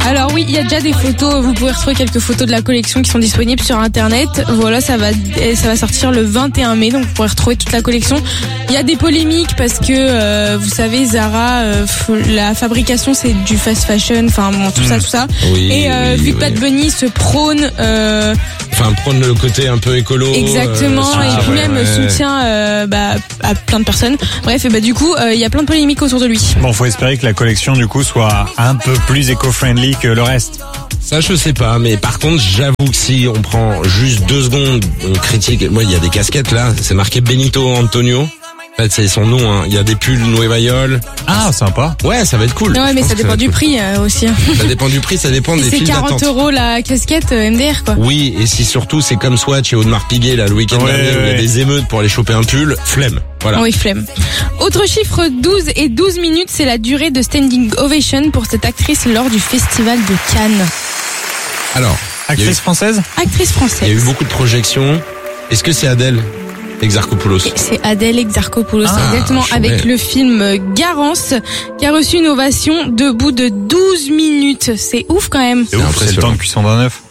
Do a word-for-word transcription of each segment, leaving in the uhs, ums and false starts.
Alors oui, il y a déjà des photos, vous pouvez retrouver quelques photos de la collection qui sont disponibles sur internet. Voilà, ça va ça va sortir le vingt et un mai, donc vous pourrez retrouver toute la collection. Il y a des polémiques parce que euh, vous savez, Zara, euh, la fabrication c'est du fast fashion, enfin bon, tout mmh. ça, tout ça. Oui, et euh, oui, vu que oui. Bad Bunny se prône... Euh, Enfin, prendre le côté un peu écolo. Exactement, euh, et puis ouais, même ouais. soutien euh, bah, à plein de personnes. Bref, et bah du coup, il euh, y a plein de polémiques autour de lui. Bon, faut espérer que la collection du coup soit un peu plus éco-friendly que le reste. Ça, je sais pas, mais par contre, j'avoue que si on prend juste deux secondes, on critique. Moi, il y a des casquettes là, c'est marqué Benito Antonio. En fait, c'est son nom, hein. Il y a des pulls Nueva York. Ah, sympa. Ouais, ça va être cool. Ouais, mais ça dépend du cool. prix euh, aussi. Ça dépend du prix, ça dépend des c'est files d'attente. quarante euros la casquette euh, M D R, quoi. Oui, et si surtout c'est comme Swatch et Audemars Piguet, là, le week-end Ouais, dernier, où il y a ouais. des émeutes pour aller choper un pull, flemme. Voilà. Oui, flemme. Autre chiffre, douze et douze minutes, c'est la durée de standing ovation pour cette actrice lors du festival de Cannes. Alors, il y a eu- Actrice française? Actrice il y a eu française. beaucoup de projections. Est-ce que c'est Adèle Exarchopoulos? C'est Adèle Exarchopoulos, Ah, exactement, chouette. avec le film Garance, qui a reçu une ovation debout de douze minutes. C'est ouf quand même. C'est ouf, c'est le impressionnant. temps de cuisson d'un œuf.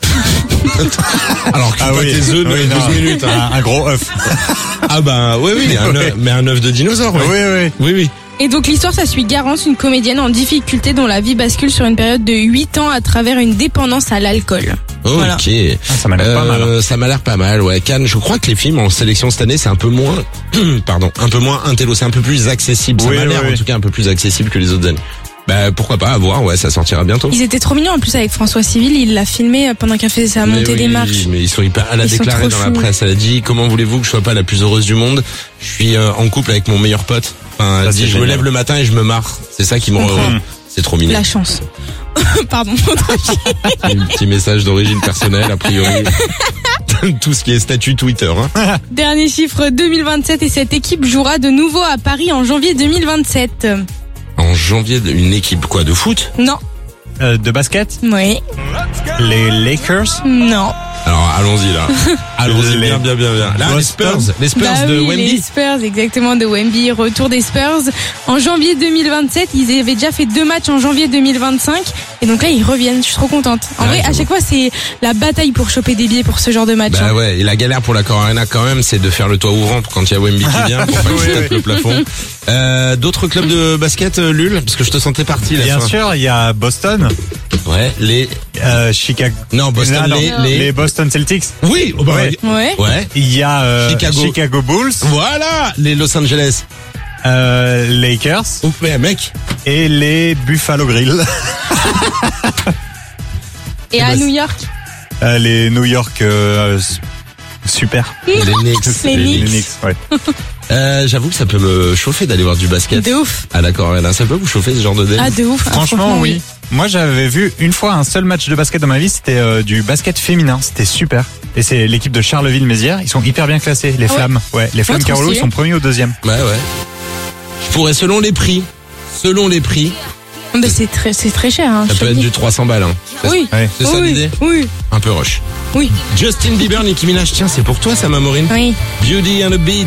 Alors, Ah cuis pas oui. tes œufs, Oui, douze non. minutes. Hein. Un, un gros œuf. Ah bah, oui, oui, un œuf, mais un œuf de dinosaure, ouais. Oui, oui. Oui, oui. Et donc l'histoire, ça suit Garance, une comédienne en difficulté dont la vie bascule sur une période de huit ans à travers une dépendance à l'alcool. Ok. Voilà. Ah, ça m'a l'air pas mal. Euh, ça m'a l'air pas mal, ouais. Cannes, je crois que les films en sélection cette année, c'est un peu moins, pardon, un peu moins intello, c'est un peu plus accessible. Ça Oui, m'a oui, l'air, oui. en tout cas, un peu plus accessible que les autres années. Bah, pourquoi pas, à voir, ouais, ça sortira bientôt. Ils étaient trop mignons en plus avec François Civil, il l'a filmé pendant qu'elle faisait sa Mais montée oui, des marches. mais ils sont hyper, elle a Ils sont déclaré trop dans la choux. presse, elle a dit, comment voulez-vous que je sois pas la plus heureuse du monde? Je suis euh, en couple avec mon meilleur pote. Enfin, elle Ça, dit, c'est je me génial. lève le matin et je me marre. C'est ça qui me rend Comprends. heureux. C'est trop mignon. La chance. Pardon. Un petit message d'origine personnelle, a priori. Tout ce qui est statut Twitter, hein. Dernier chiffre, deux mille vingt-sept, et cette équipe jouera de nouveau à Paris en janvier deux mille vingt-sept. En janvier, une équipe, quoi, de foot? Non. Euh, de basket? Oui. Les Lakers? Non. Alors, allons-y, là. Allons-y, Les- bien, bien, bien, bien. Là, les Boston. Spurs. Les Spurs Bah de oui, Wemby. les Spurs, exactement, de Wemby. Retour des Spurs. En janvier deux mille vingt-sept, ils avaient déjà fait deux matchs en janvier deux mille vingt-cinq. Et donc là, ils reviennent. Je suis trop contente. En Ouais, vrai, à j'avoue. chaque fois, c'est la bataille pour choper des billets pour ce genre de match. Bah hein. ouais, et la galère pour la Corona quand même, c'est de faire le toit ouvrant quand il y a Wemby qui vient, pour pas que Oui, je tape oui. le plafond. Euh, d'autres clubs de basket, euh, Lul? Parce que je te sentais parti, là. Bien fin. sûr, il y a Boston, Ouais, les... euh, Chicago. Non, Boston, Ah, non, les, les... les... Boston Celtics. Oui, oh bah, Ouais. Ouais. ouais. Il y a euh, Chicago. Chicago Bulls, Voilà, les Los Angeles. euh, Lakers Ouf, mais mec. et les Buffalo Grill. Et à New York, Euh, les New York euh, s- Super. Les Knicks. Les Les Knicks. Knicks, ouais. Euh, j'avoue que ça peut me chauffer d'aller voir du basket. de ouf. Ah d'accord, Arena, ça peut vous chauffer ce genre de délire? Ah, de ouf. Ah, Franchement, oui. Moi, j'avais vu une fois un seul match de basket dans ma vie, c'était euh, du basket féminin, c'était super. Et c'est l'équipe de Charleville-Mézières, ils sont hyper bien classés, les Ah ouais Flammes. Ouais, les Flammes trop Carolo, ils stylé. sont premiers ou deuxième. Ouais, ouais. Je pourrais, selon les prix, selon les prix, Bah, c'est très, c'est très cher. Hein, ça je peut te être dis. du trois cents balles. Hein. Oui. Ouais. C'est ça oui. l'idée? Oui. Un peu rush. Oui. Justin Bieber, Nicki Minaj, tiens, c'est pour toi ça, Maureen. Oui. Beauty and a Beat.